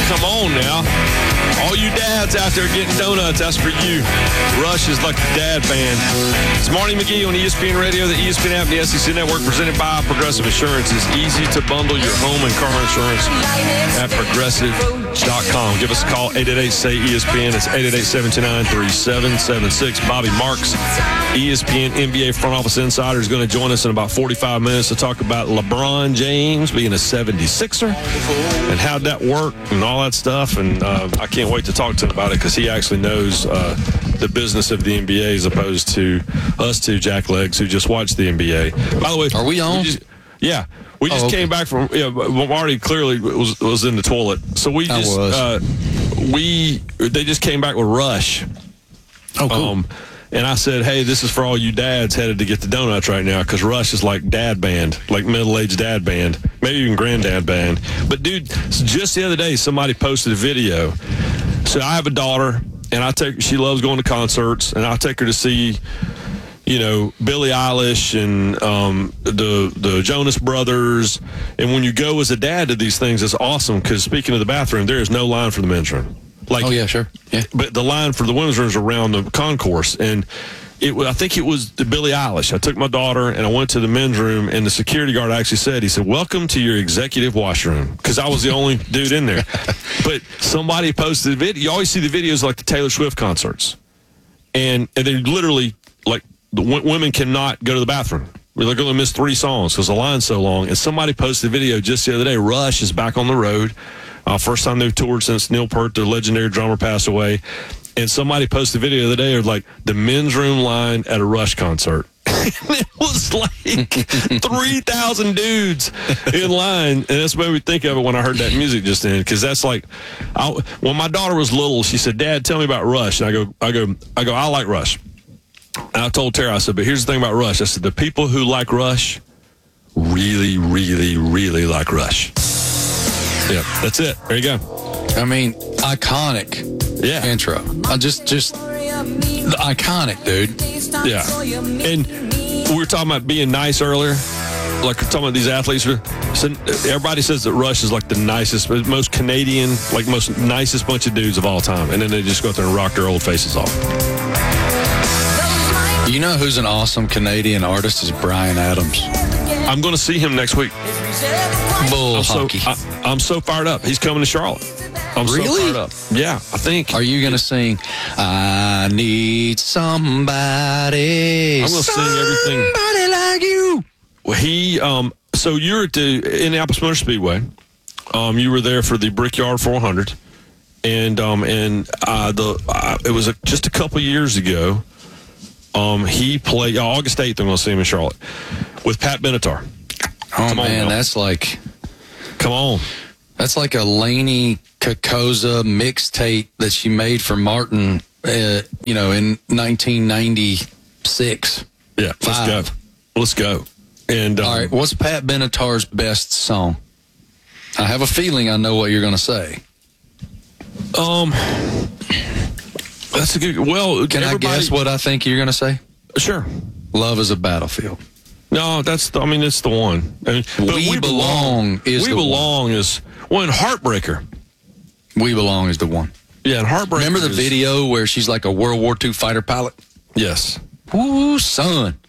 Come on now. All you dads out there getting donuts, that's for you. Rush is like the dad band. It's Marty McGee on ESPN Radio, the ESPN app, and the SEC Network, presented by Progressive Insurance. It's easy to bundle your home and car insurance at Progressive.com. Give us a call, 888-SAY-ESPN. It's 888-729-3776. Bobby Marks, ESPN NBA front office insider, is going to join us in about 45 minutes to talk about LeBron James being a 76er and how'd that work and all that stuff. And I can't wait to talk to him about it because he actually knows the business of the NBA as opposed to us two jacklegs who just watch the NBA. By the way, are we on? We just came back from. Marty clearly was in the toilet, so we just they just came back with Rush. Oh, cool. And I said, hey, this is for all you dads headed to get the donuts right now because Rush is like dad band, like middle-aged dad band, maybe even granddad band. But, dude, just the other day, somebody posted a video. So I have a daughter, and she loves going to concerts, and I take her to see, Billie Eilish and the Jonas Brothers. And when you go as a dad to these things, it's awesome because, speaking of the bathroom, there is no line for the men's room. Oh, yeah, sure. Yeah. But the line for the women's room is around the concourse. And I think it was the Billie Eilish. I took my daughter, and I went to the men's room, and the security guard actually said, welcome to your executive washroom, because I was the only dude in there. But somebody posted a video. You always see the videos like the Taylor Swift concerts. And they literally, like, the women cannot go to the bathroom. They're going to miss 3 songs because the line's so long. And somebody posted a video just the other day. Rush is back on the road. First time they've toured since Neil Peart, their legendary drummer, passed away. And somebody posted a video the other day of like the men's room line at a Rush concert. It was like 3,000 dudes in line. And that's what made me think of it when I heard that music just then. Because that's like, when my daughter was little, she said, Dad, tell me about Rush. And I go, I like Rush. And I told Tara, I said, but here's the thing about Rush. I said, the people who like Rush really, really, really like Rush. Yeah, that's it. There you go. I mean, iconic intro. Just the iconic, dude. Yeah. And we were talking about being nice earlier. Like, we're talking about these athletes. So everybody says that Rush is like the nicest, most Canadian, like most nicest bunch of dudes of all time. And then they just go out there and rock their old faces off. You know who's an awesome Canadian artist is Bryan Adams. I'm going to see him next week. Bull hockey. I'm so fired up. He's coming to Charlotte. I'm really? So fired up. Yeah, I think. Are you going to sing, I need somebody? I'm going to sing everything. Somebody like you. Well, so you're at the Indianapolis Motor Speedway. You were there for the Brickyard 400. And it was just a couple years ago. He played August 8th. I'm going to see him in Charlotte with Pat Benatar. Oh, man, that's like... Come on. That's like a Lainey Kokoza mixtape that she made for Martin, in 1996. Yeah, let's go. And all right, what's Pat Benatar's best song? I have a feeling I know what you're going to say. That's a good... Well, can I guess what I think you're going to say? Sure. Love is a Battlefield. No, it's the one. We Belong is the one. We Belong is... Well, and Heartbreaker. We Belong is the one. Yeah, and Heartbreaker. Remember the video where she's like a World War II fighter pilot? Yes. Woo, son.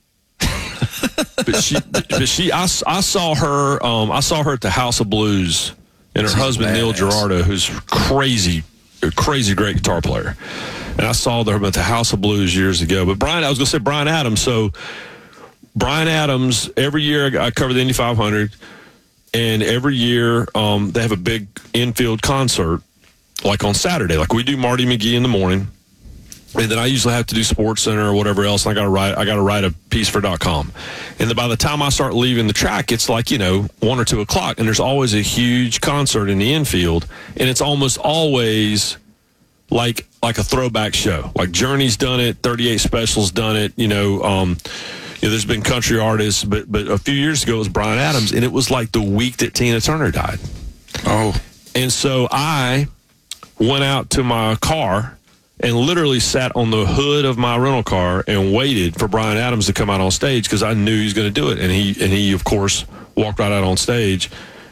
I saw her at the House of Blues, and her husband, Neil Girardo, who's crazy great guitar player. And I saw them at the House of Blues years ago. But I was going to say Bryan Adams. So Bryan Adams, every year I cover the Indy 500, and every year they have a big infield concert, like on Saturday. Like we do Marty McGee in the morning, and then I usually have to do Sports Center or whatever else. And I got to write a piece for .com. And by the time I start leaving the track, it's like 1 or 2 o'clock, and there's always a huge concert in the infield, and it's almost always like a throwback show. Like Journey's done it, 38 Special's done it. There's been country artists, but a few years ago it was Bryan Adams, and it was like the week that Tina Turner died. Oh, and so I went out to my car and literally sat on the hood of my rental car and waited for Bryan Adams to come out on stage because I knew he was going to do it. And he of course, walked right out on stage.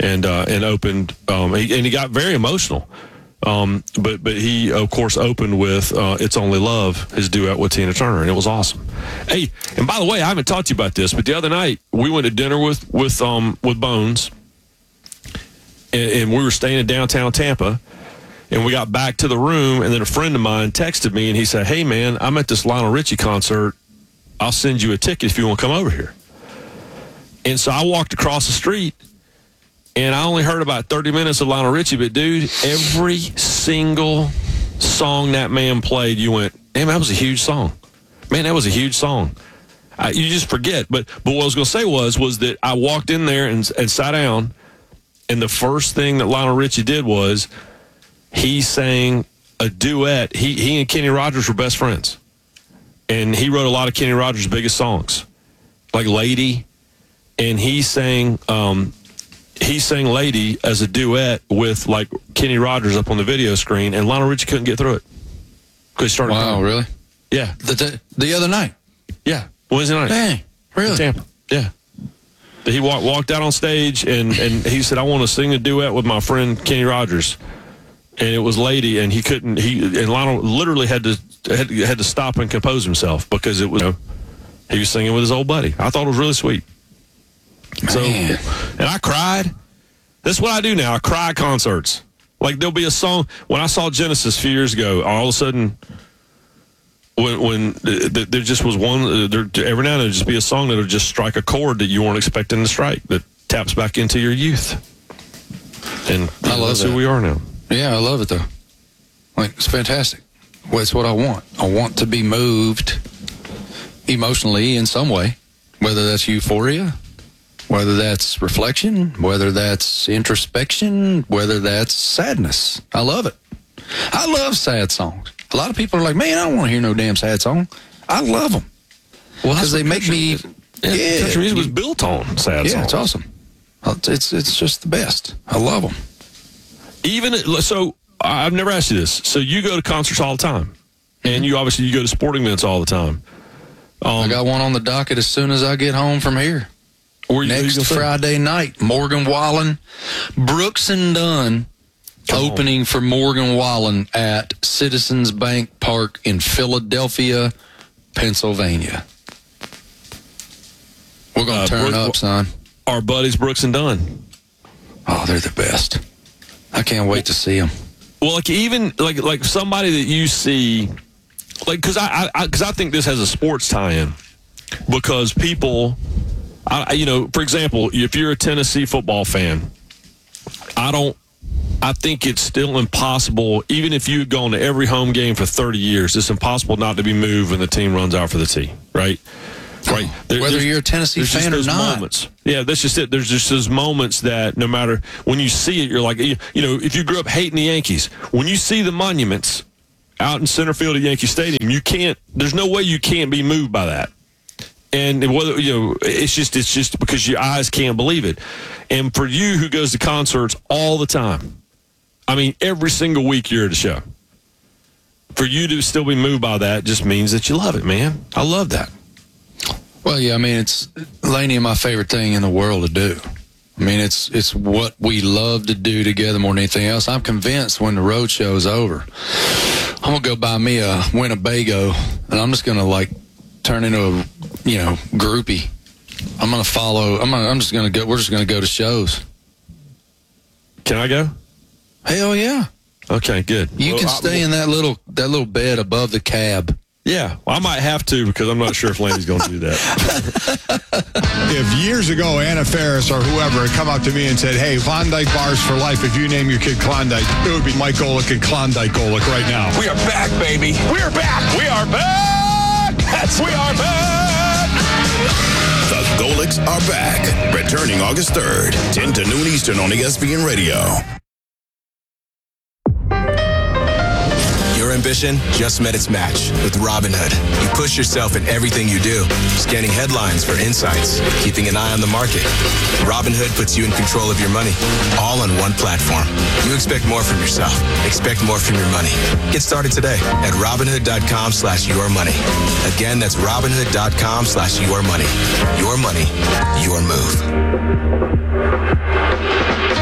and opened. He got very emotional. But he, of course, opened with It's Only Love, his duet with Tina Turner, and it was awesome. Hey, and by the way, I haven't talked to you about this, but the other night we went to dinner with Bones, and we were staying in downtown Tampa, and we got back to the room, and then a friend of mine texted me, and he said, "Hey, man, I'm at this Lionel Richie concert. I'll send you a ticket if you want to come over here." And so I walked across the street, and I only heard about 30 minutes of Lionel Richie, but, dude, every single song that man played, you went, damn, that was a huge song. Man, that was a huge song. You just forget. But what I was going to say was that I walked in there and sat down, and the first thing that Lionel Richie did was he sang a duet. He and Kenny Rogers were best friends, and he wrote a lot of Kenny Rogers' biggest songs, like Lady, and he sang Lady as a duet with, like, Kenny Rogers up on the video screen, and Lionel Richie couldn't get through it because he started crying. Really? Yeah. The other night? Yeah. Wednesday night. Dang. Really? Tampa. Yeah. He walked out on stage, and he said, "I want to sing a duet with my friend Kenny Rogers." And it was Lady, and he couldn't. And Lionel literally had to stop and compose himself because it was, he was singing with his old buddy. I thought it was really sweet. So, Man. and I cried. That's what I do now. I cry at concerts. Like, there'll be a song. When I saw Genesis a few years ago, all of a sudden, when there just was one, every now and then there'll just be a song that'll just strike a chord that you weren't expecting to strike, that taps back into your youth. And I love that's that. who we are now. Yeah, I love it, though. Like, it's fantastic. Well, it's what I want. I want to be moved emotionally in some way, whether that's euphoria, whether that's reflection, whether that's introspection, whether that's sadness. I love it. I love sad songs. A lot of people are like, man, I don't want to hear no damn sad song. I love them. Well, because they make me... Yeah, country music was built on sad songs. Yeah, it's awesome. It's just the best. I love them. So I've never asked you this. So you go to concerts all the time, and you go to sporting events all the time. I got one on the docket as soon as I get home from here. Next Friday night, Morgan Wallen, Brooks and Dunn, opening for Morgan Wallen at Citizens Bank Park in Philadelphia, Pennsylvania. We're going to turn up, son. Our buddies Brooks and Dunn. Oh, they're the best. I can't wait to see them. Well, like somebody that you see, like, because I think this has a sports tie-in, because people, for example, if you're a Tennessee football fan, I think it's still impossible, even if you had gone to every home game for 30 years, it's impossible not to be moved when the team runs out for the tee, right? Right. Whether you're a Tennessee fan or not. Moments. Yeah, that's just it. There's just those moments that no matter, when you see it, you're like, if you grew up hating the Yankees, when you see the monuments out in center field at Yankee Stadium, there's no way you can't be moved by that. And whether, it's just because your eyes can't believe it. And for you who goes to concerts all the time, I mean, every single week you're at a show, for you to still be moved by that just means that you love it, man. I love that. Well, yeah, I mean, it's Laney and my favorite thing in the world to do. I mean, it's what we love to do together more than anything else. I'm convinced when the road show's over, I'm going to go buy me a Winnebago, and I'm just going to, turn into a, groupie. I'm going to follow. I'm just going to go. We're just going to go to shows. Can I go? Hell yeah. Okay, good. You can stay in that little bed above the cab. Yeah, well, I might have to, because I'm not sure if Laney's going to do that. If years ago Anna Faris or whoever had come up to me and said, hey, Klondike bars for life, if you name your kid Klondike, it would be Mike Golick and Klondike Golick right now. We are back, baby. We are back. We are back. We are back. The Golicks are back. Returning August 3rd, 10 to noon Eastern on ESPN Radio. Your ambition just met its match with Robinhood. You push yourself in everything you do, scanning headlines for insights, keeping an eye on the market. Robinhood puts you in control of your money, all on one platform. You expect more from yourself. Expect more from your money. Get started today at Robinhood.com/yourmoney. Again, that's Robinhood.com/yourmoney. Your money, your move.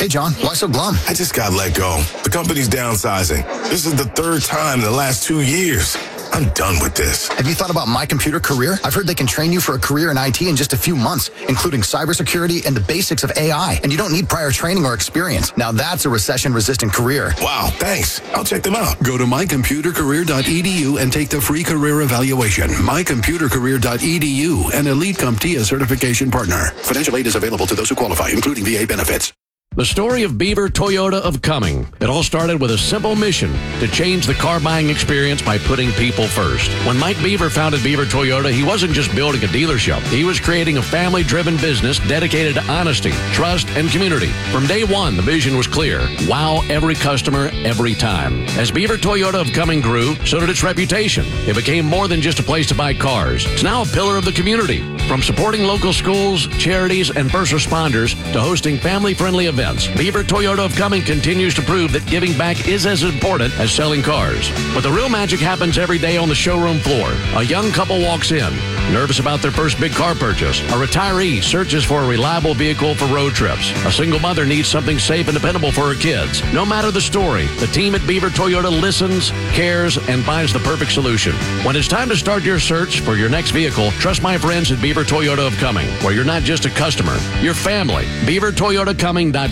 Hey, John, why so glum? I just got let go. The company's downsizing. This is the third time in the last 2 years. I'm done with this. Have you thought about My Computer Career? I've heard they can train you for a career in IT in just a few months, including cybersecurity and the basics of AI. And you don't need prior training or experience. Now that's a recession-resistant career. Wow, thanks. I'll check them out. Go to mycomputercareer.edu and take the free career evaluation. mycomputercareer.edu, an Elite CompTIA certification partner. Financial aid is available to those who qualify, including VA benefits. The story of Beaver Toyota of Cumming. It all started with a simple mission to change the car buying experience by putting people first. When Mike Beaver founded Beaver Toyota, he wasn't just building a dealership. He was creating a family-driven business dedicated to honesty, trust, and community. From day one, the vision was clear. Wow every customer, every time. As Beaver Toyota of Cumming grew, so did its reputation. It became more than just a place to buy cars. It's now a pillar of the community. From supporting local schools, charities, and first responders to hosting family-friendly events, Beaver Toyota of Cumming continues to prove that giving back is as important as selling cars. But the real magic happens every day on the showroom floor. A young couple walks in, nervous about their first big car purchase. A retiree searches for a reliable vehicle for road trips. A single mother needs something safe and dependable for her kids. No matter the story, the team at Beaver Toyota listens, cares, and finds the perfect solution. When it's time to start your search for your next vehicle, trust my friends at Beaver Toyota of Cumming, where you're not just a customer, you're family. BeaverToyotaCumming.com.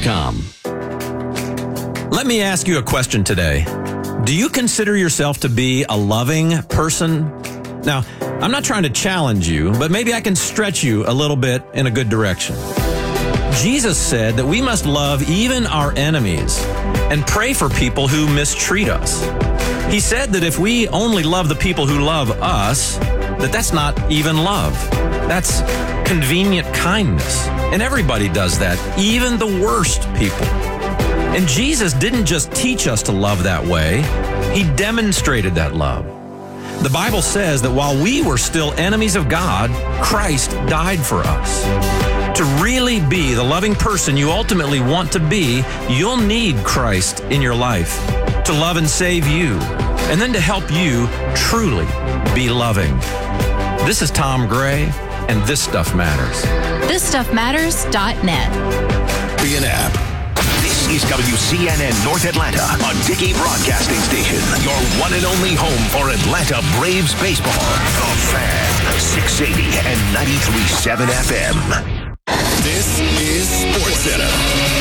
Let me ask you a question today. Do you consider yourself to be a loving person? Now, I'm not trying to challenge you, but maybe I can stretch you a little bit in a good direction. Jesus said that we must love even our enemies and pray for people who mistreat us. He said that if we only love the people who love us, that's not even love. That's convenient kindness. And everybody does that, even the worst people. And Jesus didn't just teach us to love that way. He demonstrated that love. The Bible says that while we were still enemies of God, Christ died for us. To really be the loving person you ultimately want to be, you'll need Christ in your life to love and save you, and then to help you truly be loving. This is Tom Gray, and This Stuff Matters. ThisStuffMatters.net. Be an app. This is WCNN North Atlanta, a Dickey Broadcasting Station. Your one and only home for Atlanta Braves baseball. The Fan, 680 and 93.7 FM. This is SportsCenter.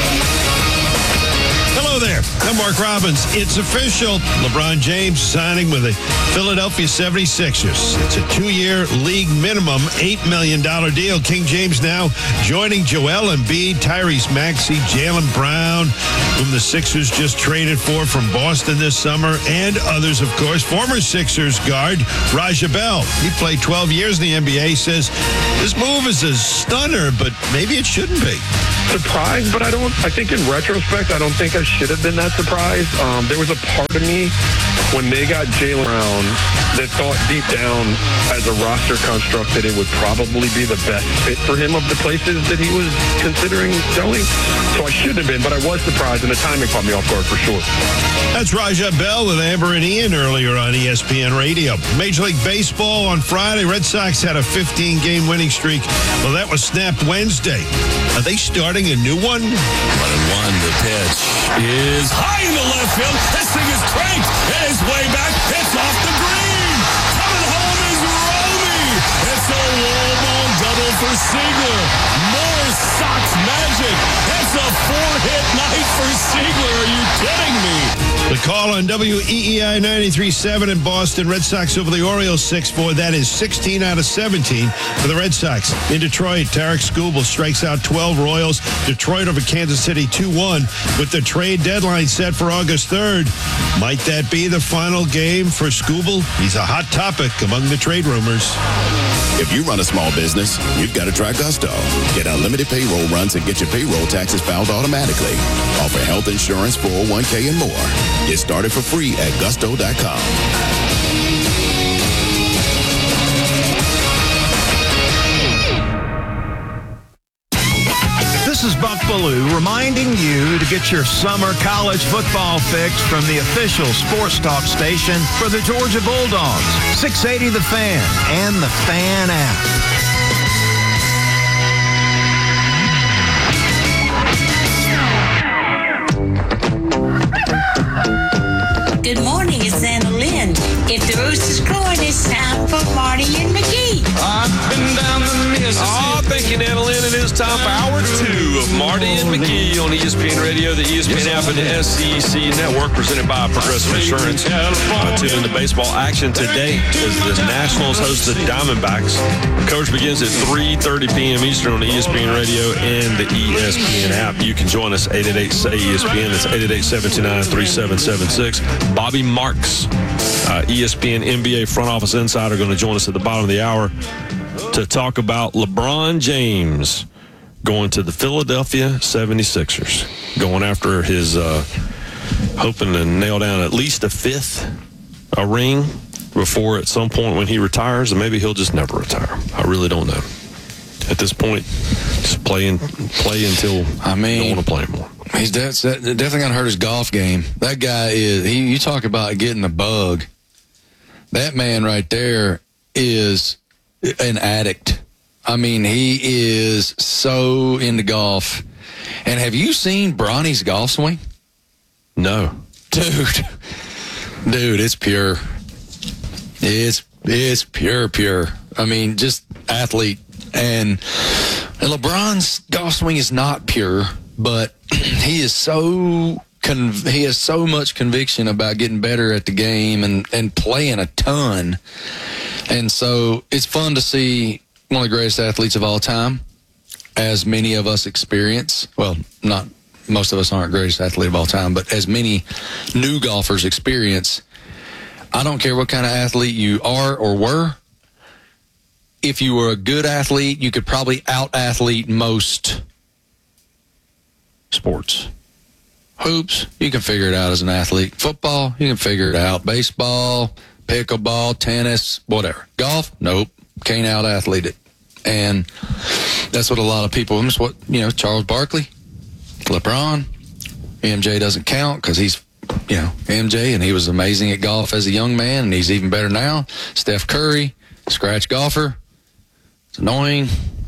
Hello there. I'm Mark Robbins. It's official. LeBron James signing with the Philadelphia 76ers. It's a 2-year league minimum $8 million deal. King James now joining Joel Embiid, Tyrese Maxey, Jaylen Brown, whom the Sixers just traded for from Boston this summer, and others, of course. Former Sixers guard Raja Bell. He played 12 years in the NBA. Says this move is a stunner, but maybe it shouldn't be. Surprised, but I think in retrospect, I don't think I should have been that surprised. There was a part of me when they got Jaylen Brown that thought deep down as a roster construct that it would probably be the best fit for him of the places that he was considering going. So I shouldn't have been, but I was surprised, and the timing caught me off guard for sure. That's Raja Bell with Amber and Ian earlier on ESPN Radio. Major League Baseball on Friday. Red Sox had a 15-game winning streak. Well, that was snapped Wednesday. Are they starting a new one? 1-1, the pitch is high in the left field. This thing is cranked. It is way back. It's off the green. Coming home is Romy. It's a wall ball double for Seigler. More Sox magic. It's a 4-hit night for Seigler. Are you kidding me? The call on WEEI 93.7 in Boston. Red Sox over the Orioles 6-4. That is 16 out of 17 for the Red Sox. In Detroit, Tarek Skubal strikes out 12 Royals. Detroit over Kansas City 2-1 with the trade deadline set for August 3rd. Might that be the final game for Skubal? He's a hot topic among the trade rumors. If you run a small business, you've got to try Gusto. Get unlimited payroll runs and get your payroll taxes filed automatically. Offer health insurance, 401k, and more. Get started for free at gusto.com. This is Buck Bellew reminding you to get your summer college football fix from the official Sports Talk station for the Georgia Bulldogs. 680 The Fan and the Fan app. time for hour 2 of Marty and McGee on ESPN Radio, the ESPN app, and the SEC Network, presented by Progressive Insurance. Tune into baseball action today as the Nationals host the Diamondbacks. Coverage begins at 3:30 p.m. Eastern on ESPN Radio and the ESPN app. You can join us 888-SAY-ESPN. That's 888-729-3776. Bobby Marks, ESPN NBA front office insider, going to join us at the bottom of the hour to talk about LeBron James going to the Philadelphia 76ers, going after his, hoping to nail down at least a 5th ring before at some point when he retires, and maybe he'll just never retire. I really don't know. At this point, just play until don't want to play anymore. He's definitely going to hurt his golf game. That guy you talk about getting the bug. That man right there is an addict. I mean, he is so into golf. And have you seen Bronny's golf swing? No. Dude, it's pure. It's pure. I mean, just athlete. And LeBron's golf swing is not pure, but he has so much conviction about getting better at the game and playing a ton. And so it's fun to see one of the greatest athletes of all time, as many of us experience. Well, not most of us aren't greatest athlete of all time, but as many new golfers experience. I don't care what kind of athlete you are or were. If you were a good athlete, you could probably out-athlete most sports. Hoops, you can figure it out as an athlete. Football, you can figure it out. Baseball, pickleball, tennis, whatever. Golf, nope, can't out-athlete it. And that's what a lot of people, that's what, Charles Barkley, LeBron, MJ doesn't count because he's, MJ, and he was amazing at golf as a young man, and he's even better now. Steph Curry, scratch golfer. It's annoying.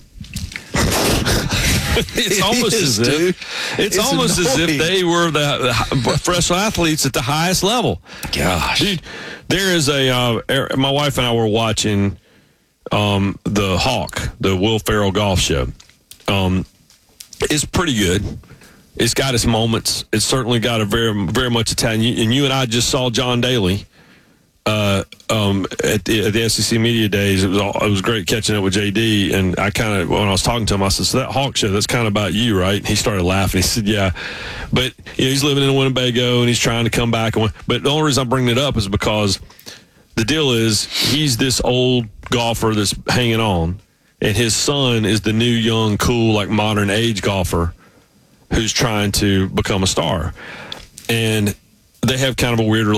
It's almost as if they were the professional athletes at the highest level. Gosh, dude, there is my wife and I were watching the Hawk, the Will Ferrell golf show. It's pretty good. It's got its moments. It's certainly got a very, very much Italian. And you and I just saw John Daly at the SEC Media Days. It was great catching up with JD. And I kind of, when I was talking to him, I said, "So that Hawk show, that's kind of about you, right?" And he started laughing. He said, "Yeah, but he's living in Winnebago and he's trying to come back." But the only reason I'm bringing it up is because the deal is he's this old golfer that's hanging on, and his son is the new, young, cool, like modern age golfer who's trying to become a star. And they have kind of a weird